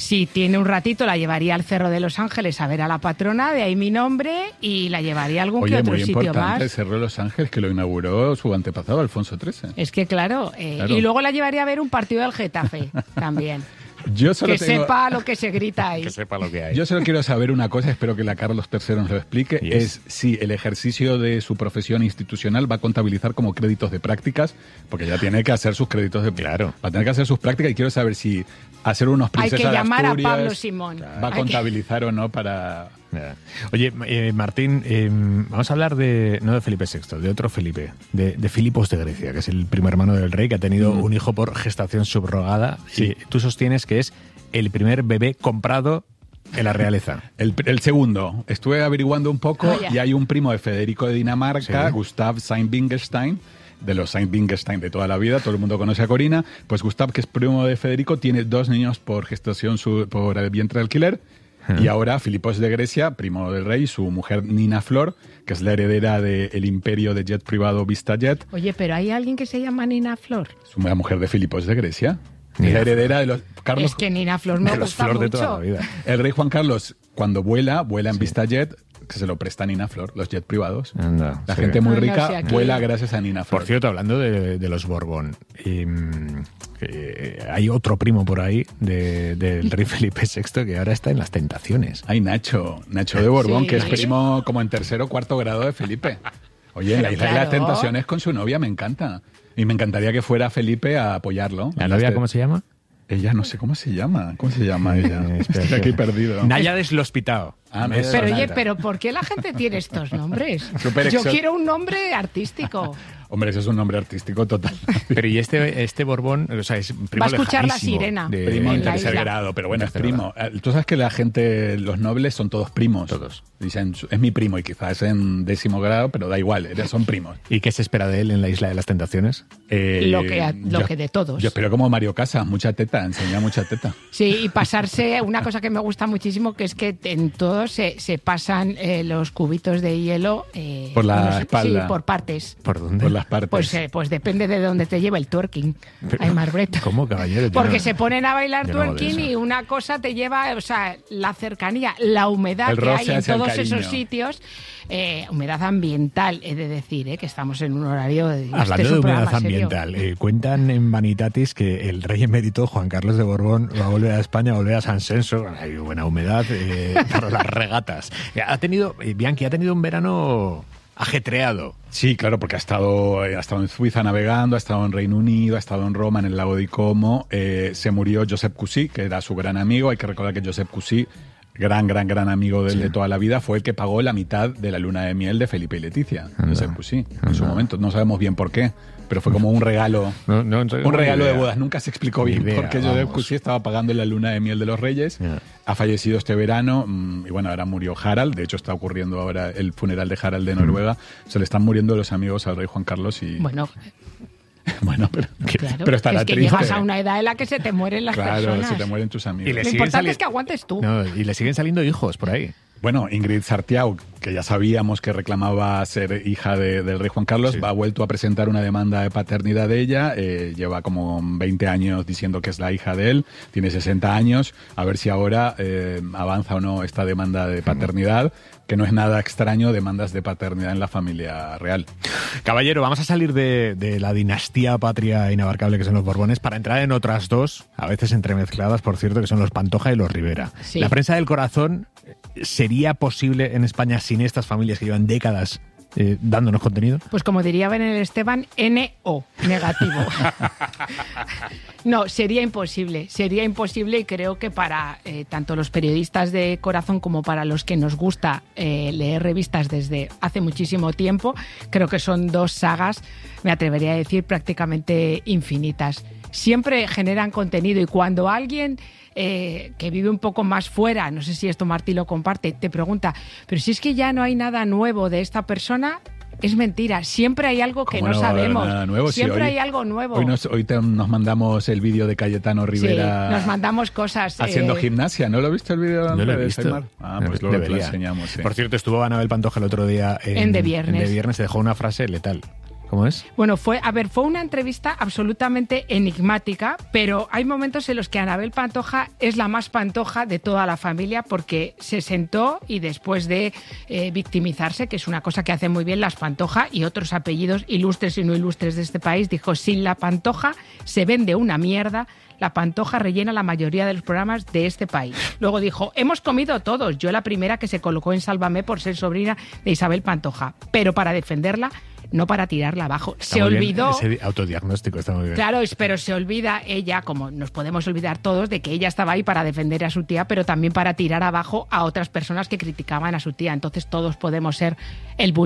Si tiene un ratito, la llevaría al Cerro de los Ángeles a ver a la patrona, de ahí mi nombre, y la llevaría a algún que otro sitio más. Oye, muy importante, el Cerro de los Ángeles, que lo inauguró su antepasado, Alfonso XIII. Es que claro. Y luego la llevaría a ver un partido del Getafe también. Sepa lo que se grita ahí. Que sepa lo que hay. Yo solo quiero saber una cosa, espero que la Carlos III nos lo explique, es si el ejercicio de su profesión institucional va a contabilizar como créditos de prácticas, porque ya tiene que hacer sus créditos de... Claro. Va a tener que hacer sus prácticas y quiero saber si hacer unos princesas de Asturias... Hay que llamar a Pablo Simón. Va a contabilizar o no para... Oye, Martín, vamos a hablar no de Felipe VI, de otro Felipe, de Filipos de Grecia, que es el primo hermano del rey, que ha tenido un hijo por gestación subrogada. Sí. Tú sostienes que es el primer bebé comprado en la realeza. El segundo. Estuve averiguando un poco y hay un primo de Federico de Dinamarca, Gustav Sayn-Wittgenstein, de los Sayn-Wittgenstein de toda la vida, todo el mundo conoce a Corina. Pues Gustav, que es primo de Federico, tiene 2 niños por gestación por el vientre de alquiler. Y ahora Filipos de Grecia, primo del rey, su mujer Nina Flor, que es la heredera del imperio de jet privado VistaJet. Oye, pero ¿hay alguien que se llama Nina Flor? Es una mujer de Filipos de Grecia. Es la heredera de los... Carlos, es que Nina Flor me gusta mucho. De toda la vida. El rey Juan Carlos, cuando vuela en VistaJet, que se lo presta a Nina Flor, los jet privados. Anda, la gente muy rica vuela gracias a Nina Flor. Por cierto, hablando de los Borbón, hay otro primo por ahí del rey Felipe VI que ahora está en las tentaciones. Hay Nacho de Borbón, que es primo como en 3º o 4º grado de Felipe. Oye, en la isla de las tentaciones con su novia, me encanta. Y me encantaría que fuera Felipe a apoyarlo. ¿La novia cómo se llama? Ella no sé cómo se llama. ¿Cómo se llama ella? Estoy aquí perdido. Náyades Lospitao. Pero oye, ¿pero por qué la gente tiene estos nombres? Yo quiero un nombre artístico. Hombre, ese es un nombre artístico total. Pero y este Borbón, o sea, es primo va a escuchar la sirena. Primo en 3º grado, pero bueno, es primo. Tú sabes que la gente, los nobles son todos primos. Todos. Dicen, es mi primo y quizás es en 10º grado, pero da igual, son primos. ¿Y qué se espera de él en la Isla de las Tentaciones? Lo que de todos. Yo espero como Mario Casas, mucha teta, enseña mucha teta. Sí, y pasarse, una cosa que me gusta muchísimo, que es que en todos se pasan los cubitos de hielo por la espalda. Sí, por partes. ¿Por dónde? Por las partes. Pues depende de dónde te lleva el twerking, Aymar Breto. ¿Cómo, caballero? Porque se ponen a bailar twerking y una cosa te lleva, o sea, la cercanía, la humedad que hay en todos esos sitios, humedad ambiental, he de decir, que estamos en un horario de... Hablando de humedad ambiental, cuentan en Vanitatis que el rey emérito Juan Carlos de Borbón va a volver a España, a volver a San Censo, hay buena humedad para las regatas. Bianchi ha tenido un verano ajetreado. Sí, claro, porque ha estado en Suiza navegando, ha estado en Reino Unido, ha estado en Roma, en el lago de Como. Se murió Josep Cusí, que era su gran amigo. Hay que recordar que Josep Cusí, gran amigo de toda la vida, fue el que pagó la mitad de la luna de miel de Felipe y Leticia. Josep Cusí, en su momento. No sabemos bien por qué, pero fue como un regalo. Un regalo de bodas. Nunca se explicó bien por qué Josep Cusí estaba pagando la luna de miel de los reyes. Ha fallecido este verano y bueno, ahora murió Harald. De hecho, está ocurriendo ahora el funeral de Harald de Noruega. Se le están muriendo los amigos al rey Juan Carlos y... Bueno, pero estará triste. Llegas a una edad en la que se te mueren las personas. Claro, se te mueren tus amigos. Lo importante es que aguantes tú. Y le siguen saliendo hijos por ahí. Bueno, Ingrid Sartiau, que ya sabíamos que reclamaba ser hija del rey Juan Carlos, ha vuelto a presentar una demanda de paternidad de ella. Lleva como 20 años diciendo que es la hija de él. Tiene 60 años. A ver si ahora avanza o no esta demanda de paternidad, que no es nada extraño, demandas de paternidad en la familia real. Caballero, vamos a salir de la dinastía patria inabarcable que son los Borbones para entrar en otras dos, a veces entremezcladas, por cierto, que son los Pantoja y los Rivera. Sí. La prensa del corazón, ¿sería posible en España sin estas familias que llevan décadas dándonos contenido? Pues como diría Benel Esteban, NO, negativo. No, sería imposible y creo que para tanto los periodistas de corazón como para los que nos gusta leer revistas desde hace muchísimo tiempo, creo que son dos sagas, me atrevería a decir, prácticamente infinitas. Siempre generan contenido y cuando alguien que vive un poco más fuera, no sé si esto Martí lo comparte, te pregunta, pero si es que ya no hay nada nuevo de esta persona, es mentira. Siempre hay algo que no sabemos. Nada nuevo? Siempre hay algo nuevo. Hoy nos mandamos el vídeo de Cayetano Rivera. Sí, nos mandamos cosas. Haciendo gimnasia. ¿No lo viste el vídeo? No lo he visto. Pues lo enseñamos. Sí. Por cierto, estuvo Anabel Pantoja el otro día en De Viernes. En De Viernes se dejó una frase letal. ¿Cómo es? Bueno, fue una entrevista absolutamente enigmática, pero hay momentos en los que Anabel Pantoja es la más pantoja de toda la familia, porque se sentó y después de victimizarse, que es una cosa que hacen muy bien las Pantoja y otros apellidos ilustres y no ilustres de este país, dijo: sin la Pantoja se vende una mierda. La Pantoja rellena la mayoría de los programas de este país. Luego dijo: hemos comido todos. Yo la primera que se colocó en Sálvame por ser sobrina de Isabel Pantoja. Pero para defenderla, no para tirarla abajo. Está se olvidó... Bien, ese autodiagnóstico está muy bien. Claro, pero se olvida ella, como nos podemos olvidar todos, de que ella estaba ahí para defender a su tía, pero también para tirar abajo a otras personas que criticaban a su tía. Entonces todos podemos ser el